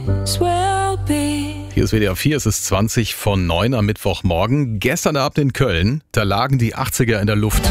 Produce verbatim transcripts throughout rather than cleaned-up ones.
always will be. Hier ist W D R vier, es ist zwanzig von neun am Mittwochmorgen. Gestern Abend in Köln, da lagen die achtziger in der Luft.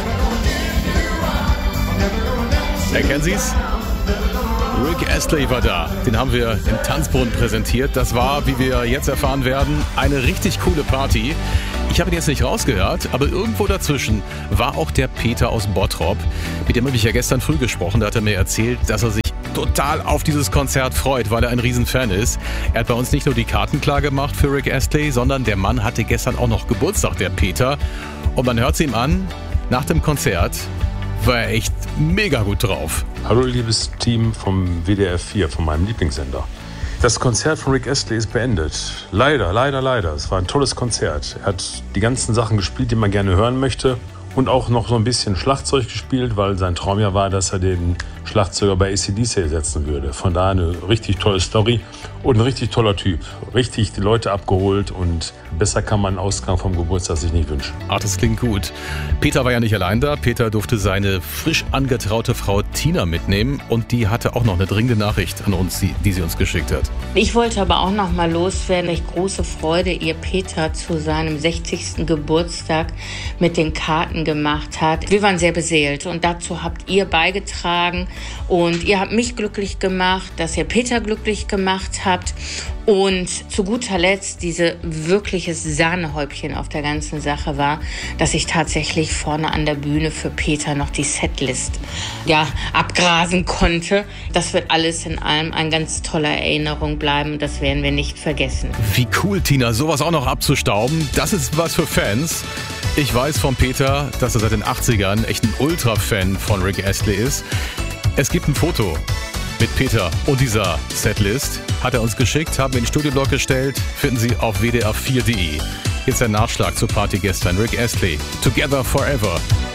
Erkennen Sie's? Rick Astley war da. Den haben wir im Tanzbrunnen präsentiert. Das war, wie wir jetzt erfahren werden, eine richtig coole Party. Ich habe ihn jetzt nicht rausgehört, aber irgendwo dazwischen war auch der Peter aus Bottrop. Mit dem habe ich ja gestern früh gesprochen. Da hat er mir erzählt, dass er sich total auf dieses Konzert freut, weil er ein Riesenfan ist. Er hat bei uns nicht nur die Karten klar gemacht für Rick Astley, sondern der Mann hatte gestern auch noch Geburtstag, der Peter. Und man hört es ihm an, nach dem Konzert war er echt mega gut drauf. Hallo liebes Team vom W D R vier, von meinem Lieblingssender. Das Konzert von Rick Astley ist beendet. Leider, leider, leider. Es war ein tolles Konzert. Er hat die ganzen Sachen gespielt, die man gerne hören möchte. Und auch noch so ein bisschen Schlagzeug gespielt, weil sein Traum ja war, dass er den Schlagzeuger bei A C D C ersetzen würde. Von daher eine richtig tolle Story und ein richtig toller Typ. Richtig die Leute abgeholt und besser kann man einen Ausgang vom Geburtstag sich nicht wünschen. Ach, das klingt gut. Peter war ja nicht allein da. Peter durfte seine frisch angetraute Frau Tina mitnehmen und die hatte auch noch eine dringende Nachricht an uns, die, die sie uns geschickt hat. Ich wollte aber auch noch mal loswerden, welche große Freude ihr Peter zu seinem sechzigsten Geburtstag mit den Karten gemacht hat. Wir waren sehr beseelt und dazu habt ihr beigetragen und ihr habt mich glücklich gemacht, dass ihr Peter glücklich gemacht habt und zu guter Letzt diese wirkliches Sahnehäubchen auf der ganzen Sache war, dass ich tatsächlich vorne an der Bühne für Peter noch die Setlist ja, abgrasen konnte. Das wird alles in allem eine ganz tolle Erinnerung bleiben, das werden wir nicht vergessen. Wie cool, Tina, sowas auch noch abzustauben, das ist was für Fans. Ich weiß von Peter, dass er seit den achtzigern echt ein Ultra-Fan von Rick Astley ist. Es gibt ein Foto mit Peter und dieser Setlist. Hat er uns geschickt, haben wir in den Studioblock gestellt. Finden Sie auf w d r vier punkt d e. Jetzt ein Nachschlag zur Party gestern. Rick Astley, Together Forever.